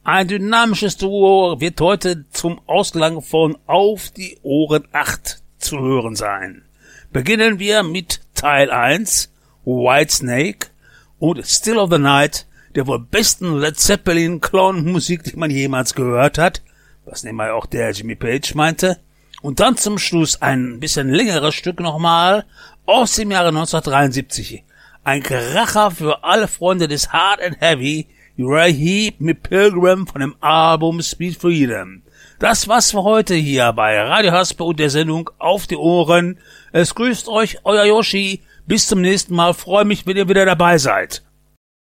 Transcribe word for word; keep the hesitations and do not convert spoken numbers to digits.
Ein dynamisches Duo wird heute zum Ausklang von Auf die Ohren acht zu hören sein. Beginnen wir mit Teil eins, Whitesnake und Still of the Night, der wohl besten Led Zeppelin-Clown-Musik, die man jemals gehört hat, was nebenbei auch der Jimmy Page meinte. Und dann zum Schluss ein bisschen längeres Stück nochmal aus dem Jahre neunzehnhundertdreiundsiebzig. Ein Kracher für alle Freunde des Hard and Heavy, Uriah Heep mit Pilgrim von dem Album Speed Freedom. Das war's für heute hier bei Radio Haspe und der Sendung Auf die Ohren. Es grüßt euch, euer Yoshi. Bis zum nächsten Mal. Freue mich, wenn ihr wieder dabei seid.